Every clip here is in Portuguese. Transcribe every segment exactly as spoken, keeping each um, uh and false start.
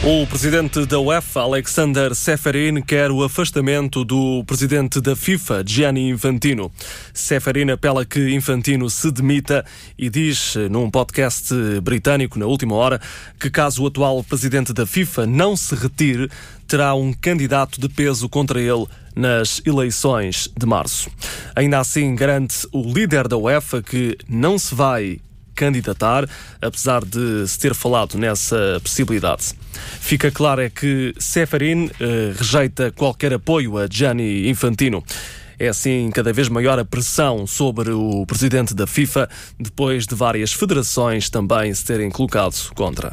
O presidente da UEFA, Alexander Ceferin, quer o afastamento do presidente da FIFA, Gianni Infantino. Ceferin apela que Infantino se demita e diz, num podcast britânico na última hora, que caso o atual presidente da FIFA não se retire, terá um candidato de peso contra ele nas eleições de março. Ainda assim, garante o líder da UEFA que não se vai candidatar, apesar de se ter falado nessa possibilidade. Fica claro é que Ceferin eh, rejeita qualquer apoio a Gianni Infantino. É assim cada vez maior a pressão sobre o presidente da FIFA, depois de várias federações também se terem colocado contra.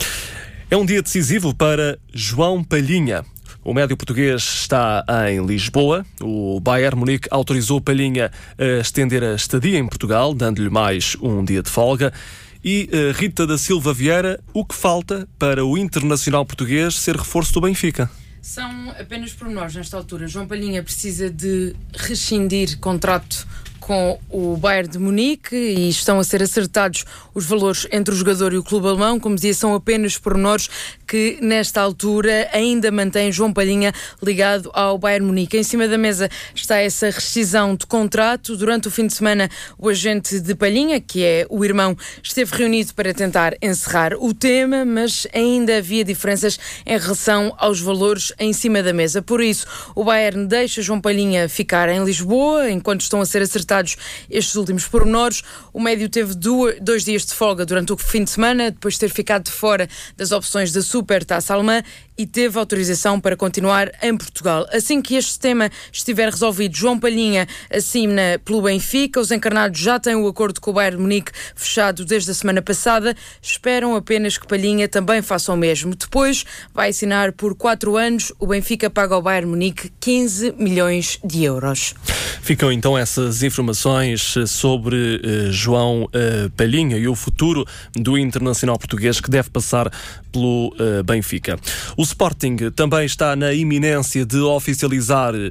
É um dia decisivo para João Palhinha. O médio português está em Lisboa. O Bayern Munique autorizou Palhinha a estender a estadia em Portugal, dando-lhe mais um dia de folga. E uh, Rita da Silva Vieira, o que falta para o internacional português ser reforço do Benfica? São apenas pormenores nesta altura. João Palhinha precisa de rescindir contrato com o Bayern de Munique e estão a ser acertados os valores entre o jogador e o clube alemão. Como dizia, são apenas pormenores que, nesta altura, ainda mantém João Palhinha ligado ao Bayern Munique. Em cima da mesa está essa rescisão de contrato. Durante o fim de semana, o agente de Palhinha, que é o irmão, esteve reunido para tentar encerrar o tema, mas ainda havia diferenças em relação aos valores em cima da mesa. Por isso, o Bayern deixa João Palhinha ficar em Lisboa, enquanto estão a ser acertados estes últimos pormenores. O médio teve duas, dois dias de folga durante o fim de semana, depois de ter ficado de fora das opções da Supertaça Alemã, e teve autorização para continuar em Portugal. Assim que este tema estiver resolvido, João Palhinha assina pelo Benfica. Os encarnados já têm o acordo com o Bayern Munique fechado desde a semana passada. Esperam apenas que Palhinha também faça o mesmo. Depois vai assinar por quatro anos. O Benfica paga ao Bayern Munique quinze milhões de euros. Ficam então essas informações sobre uh, João uh, Palhinha e o futuro do internacional português que deve passar pelo uh, Benfica. O Sporting também está na iminência de oficializar uh,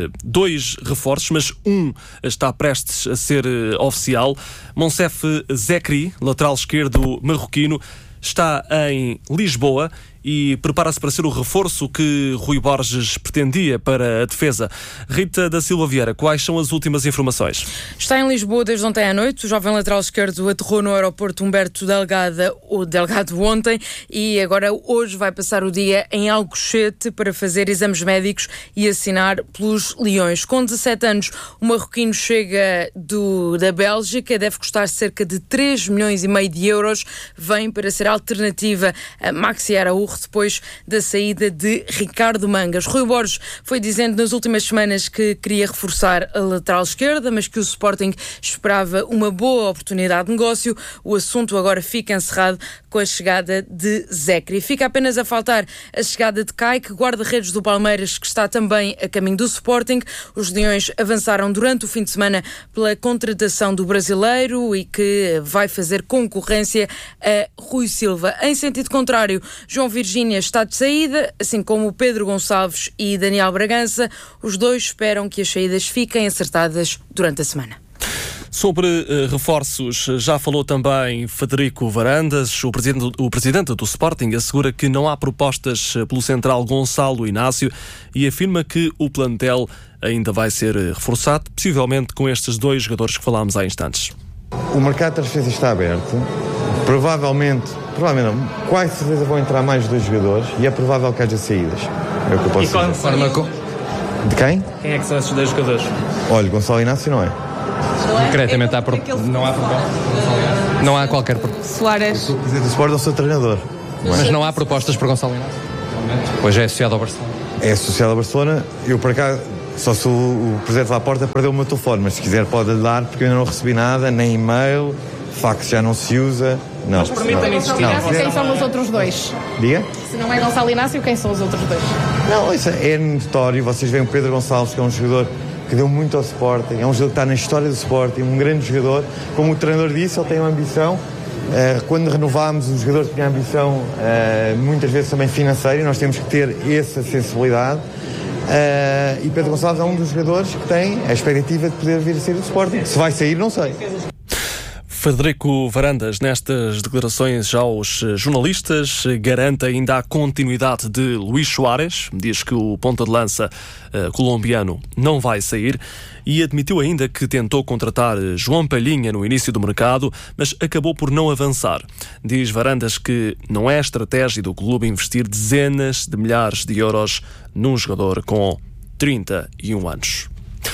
dois reforços, mas um está prestes a ser uh, oficial. Monsef Zekri, lateral esquerdo marroquino, está em Lisboa e prepara-se para ser o reforço que Rui Borges pretendia para a defesa. Rita da Silva Vieira, quais são as últimas informações? Está em Lisboa desde ontem à noite. O jovem lateral esquerdo aterrou no aeroporto Humberto Delgado, o Delgado ontem, e agora hoje vai passar o dia em Alcochete para fazer exames médicos e assinar pelos Leões. Com dezassete anos, o marroquino chega do, da Bélgica, deve custar cerca de três milhões e meio de euros. Vem para ser alternativa a Maxi Araújo depois da saída de Ricardo Mangas. Rui Borges foi dizendo nas últimas semanas que queria reforçar a lateral esquerda, mas que o Sporting esperava uma boa oportunidade de negócio. O assunto agora fica encerrado com a chegada de Zekri. Fica apenas a faltar a chegada de Kaique, guarda-redes do Palmeiras, que está também a caminho do Sporting. Os Leões avançaram durante o fim de semana pela contratação do brasileiro e que vai fazer concorrência a Rui Silva. Em sentido contrário, João Virgínia está de saída, assim como Pedro Gonçalves e Daniel Bragança. Os dois esperam que as saídas fiquem acertadas durante a semana. Sobre uh, reforços, já falou também Federico Varandas. O presidente, o presidente do Sporting assegura que não há propostas pelo central Gonçalo Inácio e afirma que o plantel ainda vai ser reforçado, possivelmente com estes dois jogadores que falámos há instantes. O mercado de transferências está aberto. Provavelmente, provavelmente não, quase certeza vão entrar mais dois jogadores e é provável que haja saídas. É o que eu posso e qual dizer. Forma com... De quem? Quem é que são esses dois jogadores? Olha, Gonçalo Inácio não é. Concretamente há pro... não há proposta. Não há qualquer proposta. Soares. O presidente do Sport é o seu treinador. Mas não há propostas para Gonçalo Inácio? Pois é associado ao Barcelona. É associado ao Barcelona. Eu, por acaso, só se o, o presidente lá à porta perdeu o meu telefone, mas se quiser pode lhe dar, porque eu ainda não recebi nada, nem e-mail, fax já não se usa. Não. Mas permita-me insistir. Não, quem são os outros dois? Diga? Se não é Gonçalo Inácio, quem são os outros dois? Não, isso é notório. Vocês veem o Pedro Gonçalves, que é um jogador que deu muito ao Sporting, é um jogador que está na história do Sporting, um grande jogador. Como o treinador disse, ele tem uma ambição. Quando renovámos, o jogador tinha ambição, muitas vezes também financeira, e nós temos que ter essa sensibilidade. E Pedro Gonçalves é um dos jogadores que tem a expectativa de poder vir a sair do Sporting. Se vai sair, não sei. Frederico Varandas, nestas declarações aos jornalistas, garante ainda a continuidade de Luís Soares, diz que o ponta de lança uh, colombiano não vai sair e admitiu ainda que tentou contratar João Palhinha no início do mercado, mas acabou por não avançar. Diz Varandas que não é estratégia do clube investir dezenas de milhares de euros num jogador com trinta e um anos.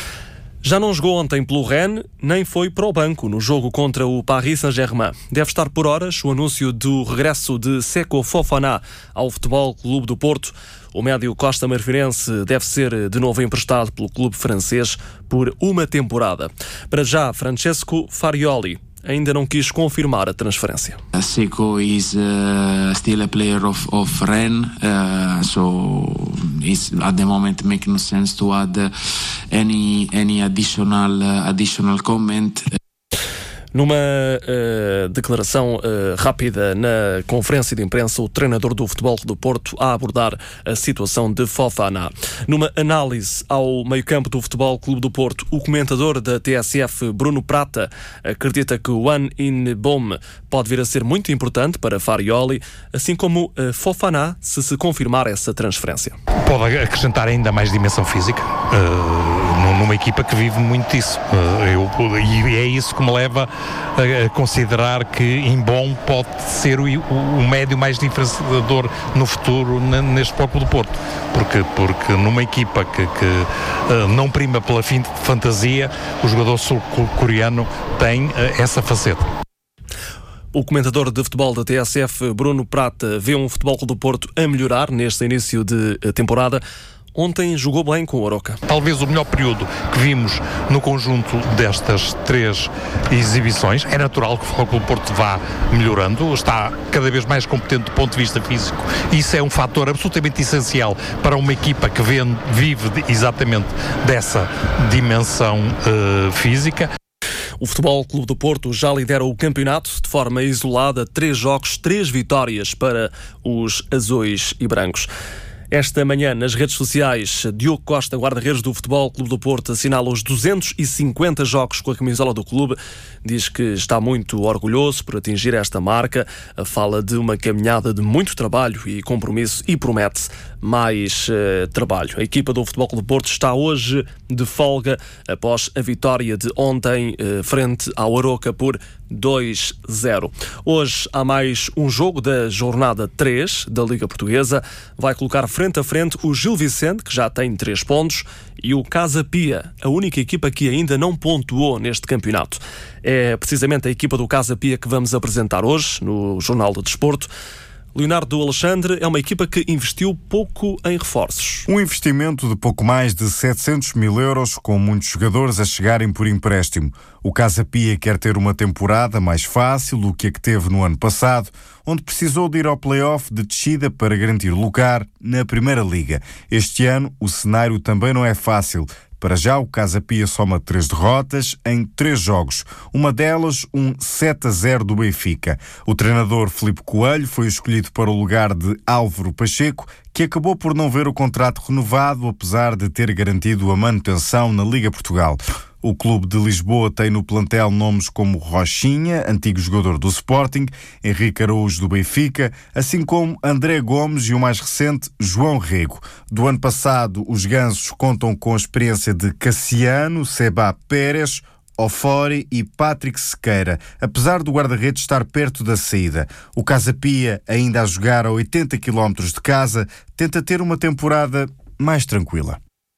Já não jogou ontem pelo Rennes, nem foi para o banco no jogo contra o Paris Saint-Germain. Deve estar por horas o anúncio do regresso de Seko Fofana ao Futebol Clube do Porto. O médio costa-marfirense deve ser de novo emprestado pelo clube francês por uma temporada. Para já, Francesco Farioli ainda não quis confirmar a transferência. Seko is uh, still a player of, of Rennes, uh, so it's at the moment making no sense to add uh, any any additional uh, additional comment. Numa uh, declaração uh, rápida na conferência de imprensa, o treinador do Futebol do Porto a abordar a situação de Fofana. Numa análise ao meio-campo do Futebol Clube do Porto, o comentador da T S F, Bruno Prata, acredita que o Wan In-Boom pode vir a ser muito importante para Farioli, assim como uh, Fofana, se se confirmar essa transferência. Pode acrescentar ainda mais dimensão física uh, numa equipa que vive muito disso. Uh, eu, e é isso que me leva a considerar que In-Boom pode ser o, o, o médio mais diferenciador no futuro neste Futebol do Porto, porque, porque numa equipa que, que uh, não prima pela fantasia, o jogador sul-coreano tem uh, essa faceta. O comentador de futebol da T S F, Bruno Prata, vê um Futebol do Porto a melhorar neste início de temporada. Ontem jogou bem com o Aroca. Talvez o melhor período que vimos no conjunto destas três exibições. É natural que o Futebol do Porto vá melhorando, está cada vez mais competente do ponto de vista físico. Isso é um fator absolutamente essencial para uma equipa que vive exatamente dessa dimensão uh, física. O Futebol Clube do Porto já lidera o campeonato de forma isolada, três jogos, três vitórias para os azuis e brancos. Esta manhã, nas redes sociais, Diogo Costa, guarda-redes do Futebol Clube do Porto, assinala os duzentos e cinquenta jogos com a camisola do clube. Diz que está muito orgulhoso por atingir esta marca. Fala de uma caminhada de muito trabalho e compromisso e promete mais uh, trabalho. A equipa do Futebol Clube do Porto está hoje de folga após a vitória de ontem uh, frente ao Aroca por dois a zero. Hoje há mais um jogo da jornada três da Liga Portuguesa. Vai colocar frente a frente o Gil Vicente, que já tem três pontos, e o Casa Pia, a única equipa que ainda não pontuou neste campeonato. É precisamente a equipa do Casa Pia que vamos apresentar hoje no Jornal do Desporto. Leonardo Alexandre é uma equipa que investiu pouco em reforços. Um investimento de pouco mais de setecentos mil euros, com muitos jogadores a chegarem por empréstimo. O Casa Pia quer ter uma temporada mais fácil do que a que teve no ano passado, onde precisou de ir ao play-off de descida para garantir lugar na Primeira Liga. Este ano, o cenário também não é fácil. Para já, o Casa Pia soma três derrotas em três jogos. Uma delas, um sete a zero do Benfica. O treinador Filipe Coelho foi escolhido para o lugar de Álvaro Pacheco, que acabou por não ver o contrato renovado, apesar de ter garantido a manutenção na Liga Portugal. O Clube de Lisboa tem no plantel nomes como Rochinha, antigo jogador do Sporting, Henrique Araújo do Benfica, assim como André Gomes e o mais recente, João Rego. Do ano passado, os gansos contam com a experiência de Cassiano, Seba Pérez, Ofori e Patrick Sequeira, apesar do guarda-redes estar perto da saída. O Casa Pia, ainda a jogar a oitenta quilómetros de casa, tenta ter uma temporada mais tranquila.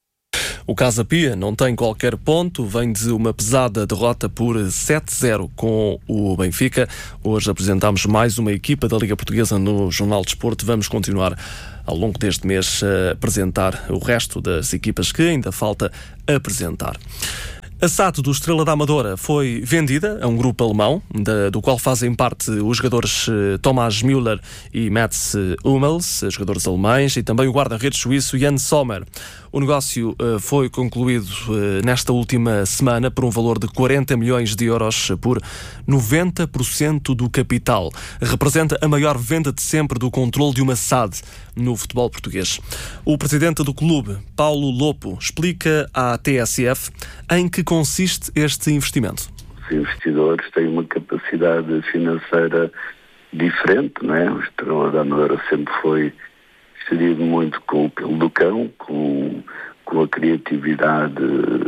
O Casa Pia não tem qualquer ponto, vem de uma pesada derrota por sete a zero com o Benfica. Hoje apresentamos mais uma equipa da Liga Portuguesa no Jornal de Desporto. Vamos continuar ao longo deste mês a apresentar o resto das equipas que ainda falta apresentar. A S A T do Estrela da Amadora foi vendida a um grupo alemão, da, do qual fazem parte os jogadores uh, Thomas Müller e Mats Hummels, jogadores alemães, e também o guarda-redes suíço Jan Sommer. O negócio uh, foi concluído uh, nesta última semana por um valor de quarenta milhões de euros por noventa por cento do capital. Representa a maior venda de sempre do controle de uma S A D no futebol português. O presidente do clube, Paulo Lopo, explica à T S F em que consiste este investimento. investidores têm uma capacidade financeira diferente, não é? O Estrela da Amadora sempre foi gerido muito com o pelo do cão, com, com a criatividade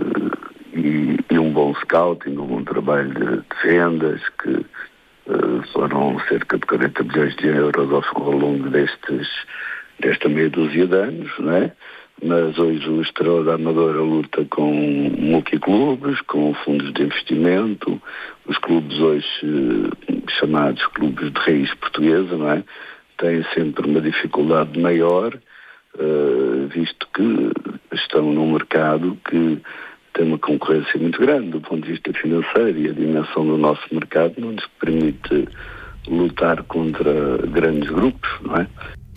e, e um bom scouting, um bom trabalho de, de vendas, que uh, foram cerca de quarenta milhões de euros ao, ao longo destes, desta meia dúzia de anos, não é? Mas hoje o Estrela da Amadora luta com multiclubes, com fundos de investimento, os clubes hoje chamados clubes de raiz portuguesa, não é? Têm sempre uma dificuldade maior, uh, visto que estão num mercado que tem uma concorrência muito grande do ponto de vista financeiro, e a dimensão do nosso mercado não nos permite lutar contra grandes grupos, não é?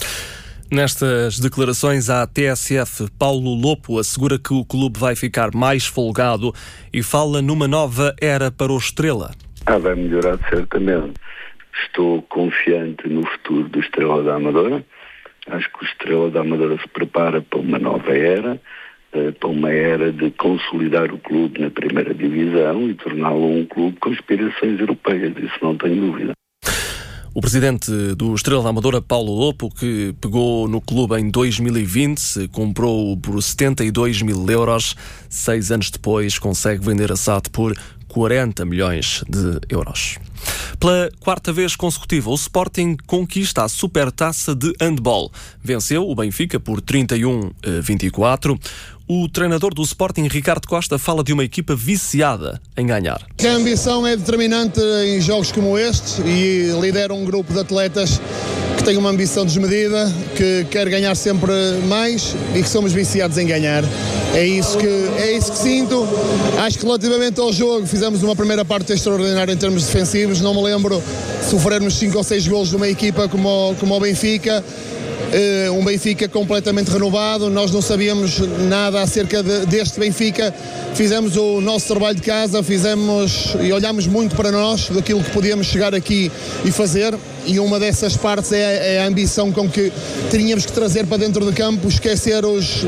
Nestas declarações à T S F, Paulo Lopo assegura que o clube vai ficar mais folgado e fala numa nova era para o Estrela. Ah, vai melhorar certamente. Estou confiante no futuro do Estrela da Amadora. Acho que o Estrela da Amadora se prepara para uma nova era, para uma era de consolidar o clube na primeira divisão e torná-lo um clube com aspirações europeias, isso não tenho dúvida. O presidente do Estrela da Amadora, Paulo Lopo, que pegou no clube em dois mil e vinte, comprou-o por setenta e dois mil euros. Seis anos depois, consegue vender a S A T por quarenta milhões de euros. Pela quarta vez consecutiva, o Sporting conquista a Supertaça de Handball. Venceu o Benfica por trinta e um a vinte e quatro. O treinador do Sporting, Ricardo Costa, fala de uma equipa viciada em ganhar. A ambição é determinante em jogos como este e lidera um grupo de atletas que tem uma ambição desmedida, que quer ganhar sempre mais e que somos viciados em ganhar. É isso que, é isso que sinto. Acho que relativamente ao jogo fizemos uma primeira parte extraordinária em termos defensivos. Não me lembro de sofrermos cinco ou seis golos de uma equipa como, como o Benfica. Uh, um Benfica completamente renovado, nós não sabíamos nada acerca de, deste Benfica, fizemos o nosso trabalho de casa, fizemos e olhámos muito para nós, daquilo que podíamos chegar aqui e fazer, e uma dessas partes é, é a ambição com que tínhamos que trazer para dentro do campo, esquecer os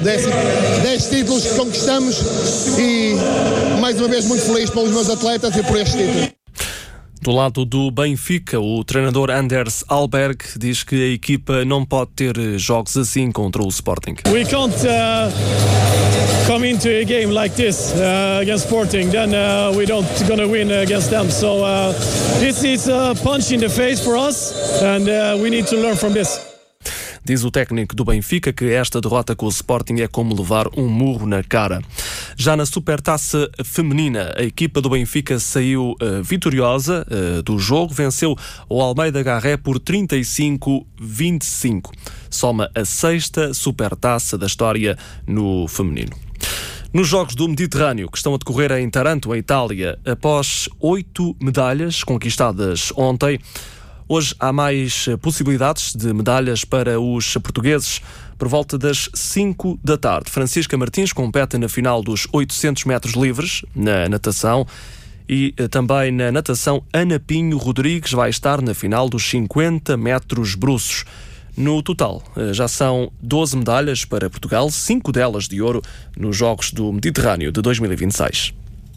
dez títulos que conquistamos, e mais uma vez muito feliz pelos meus atletas e por este título. Do lado do Benfica, o treinador Anders Alberg diz que a equipa não pode ter jogos assim contra o Sporting. We can't uh, come into a game like this uh, against Sporting, then uh, we don't gonna win against them. So uh, this is a punch in the face for us, and uh, we need to learn from this. Diz o técnico do Benfica que esta derrota com o Sporting é como levar um murro na cara. Já na Supertaça Feminina, a equipa do Benfica saiu uh, vitoriosa uh, do jogo, venceu o Almeida Garré por trinta e cinco a vinte e cinco. Soma a sexta Supertaça da história no feminino. Nos Jogos do Mediterrâneo, que estão a decorrer em Taranto, em Itália, após oito medalhas conquistadas ontem, hoje há mais possibilidades de medalhas para os portugueses. Por volta das cinco da tarde, Francisca Martins compete na final dos oitocentos metros livres, na natação, e também na natação Ana Pinho Rodrigues vai estar na final dos cinquenta metros bruços. No total, já são doze medalhas para Portugal, cinco delas de ouro nos Jogos do Mediterrâneo de dois mil e vinte e seis.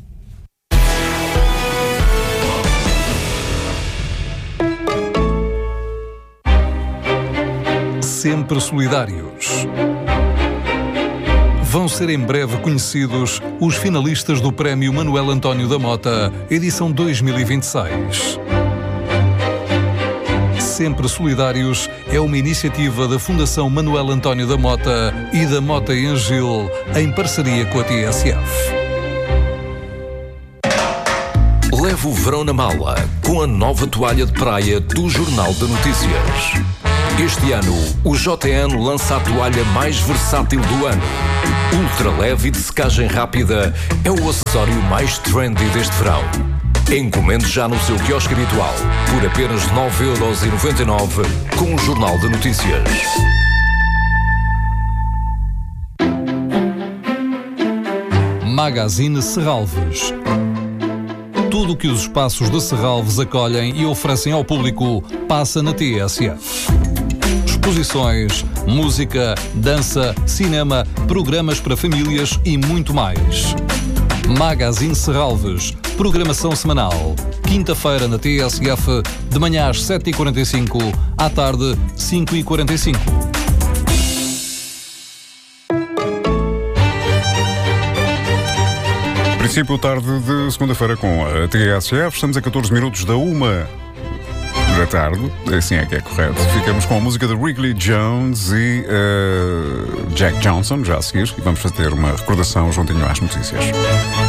Sempre solidários. Vão ser em breve conhecidos os finalistas do Prémio Manuel António da Mota, edição dois mil e vinte e seis. Sempre Solidários é uma iniciativa da Fundação Manuel António da Mota e da Mota em Gil, em parceria com a T S F. Leve o verão na mala com a nova toalha de praia do Jornal de Notícias. Este ano, o J N lança a toalha mais versátil do ano. Ultra leve e de secagem rápida é o acessório mais trendy deste verão. Encomende já no seu quiosque habitual por apenas nove euros e noventa e nove com o Jornal de Notícias. Magazine Serralves. Tudo o que os espaços de Serralves acolhem e oferecem ao público passa na T S F. Exposições, música, dança, cinema, programas para famílias e muito mais. Magazine Serralves, Programação semanal. Quinta-feira na T S F, de manhã às sete e quarenta e cinco, à tarde cinco e quarenta e cinco. Princípio tarde de segunda-feira com a T S F. Estamos a catorze minutos da uma da tarde. Assim é que é correto. Ficamos com a música de Wrigley Jones e uh, Jack Johnson, já a seguir. E vamos fazer uma recordação juntinho às notícias.